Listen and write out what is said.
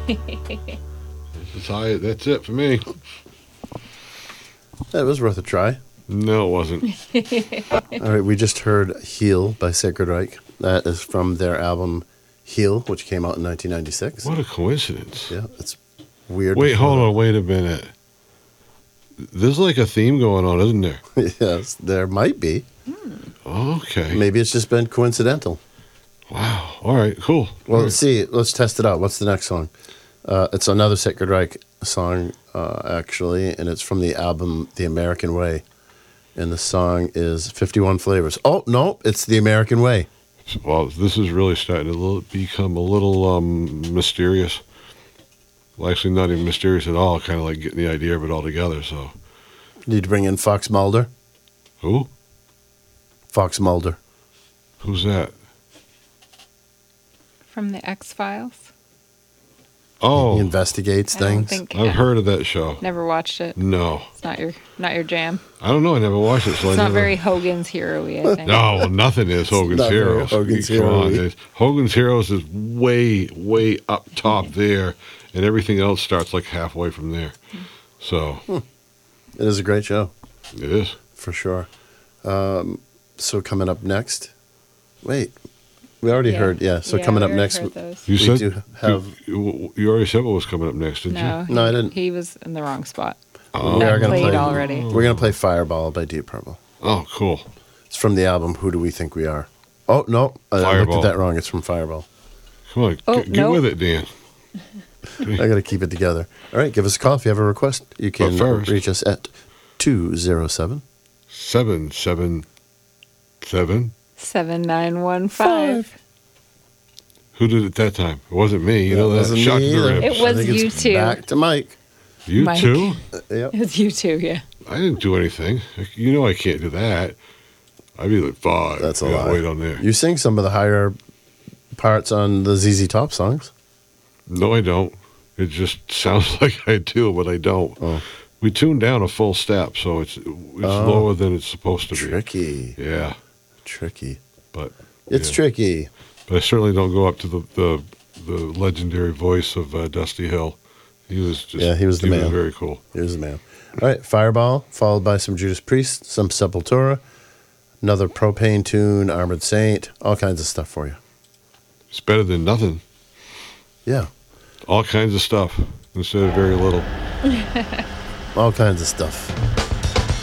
That's it for me. That was worth a try. No, it wasn't. All right, we just heard Heal by Sacred Reich. That is from their album Heal, which came out in 1996. What a coincidence. Yeah, it's weird. Wait, hold on. Wait a minute. There's like a theme going on, isn't there? Yes, there might be. Okay. Maybe it's just been coincidental. Wow. All right, cool. Well, All let's see. Let's test it out. What's the next song? It's another Sacred Reich song, actually, and it's from the album The American Way. And the song is 51 Flavors. Oh, no, it's The American Way. Well, this is really starting to become a little mysterious. Well, actually, not even mysterious at all. Kind of like getting the idea of it all together. So, Need to bring in Fox Mulder. who? Fox Mulder. Who's that? From the X-Files. Oh, He investigates I don't things. think I've heard of that show. Never watched it. No, It's not your jam. I don't know. I never watched it, so It's I not never. very Hogan's Hero-y, I think. No, well, nothing is Hogan's not very Heroes. Hogan's Come on, Hero-y. Hogan's Heroes is way, way up top there, and everything else starts like halfway from there. So It is a great show, it is. for sure. So coming up next. Wait, we already heard. Yeah, so coming up we already next. heard those. You We said do have- you already said what was coming up next, didn't No, No, I didn't. He was in the wrong spot. Oh. We are That gonna played play- already. We're going to play Fireball by Deep Purple. you? Oh, cool. It's from the album Who Do We Think We Are? Oh, no. I looked Fireball. at that wrong. It's from Fireball. Come on, Oh, get no. with it, Dan. I got to keep it together. All right, give us a call if you have a request. You can first- reach us at 207 777. 7915. Who did it that time? It wasn't me. You know that. wasn't Shock me to the either. ribs. It was I think you it's two. Back to Mike. You Mike. too? Yep. It was you too, yeah. I didn't do anything. You know I can't do that. I'd be like 5. That's a Yeah, lie. Wait on there. You sing some of the higher parts on the ZZ Top songs. No, I don't. It just sounds like I do, but I don't. Oh. We tuned down a full step, so it's lower than it's supposed to be. Tricky. Yeah, Tricky. but It's yeah. tricky. But I certainly don't go up to the legendary voice of Dusty Hill. He was just Yeah, he was the man. very cool. Here's the man. All right, Fireball, followed by some Judas Priest, some Sepultura, another Propane tune, Armored Saint, all kinds of stuff for you. It's better than nothing. Yeah, All kinds of stuff instead of very little. all kinds of stuff.